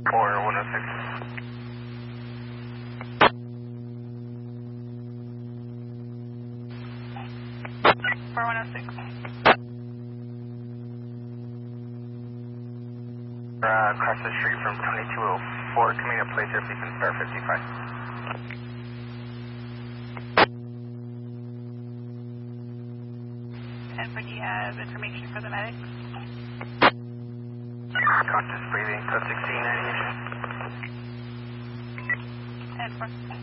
4106. 4106. Across the street from 2204, coming to place if you can start 55. And do you have information for the medics? Conscious breathing, code 16, 90. And for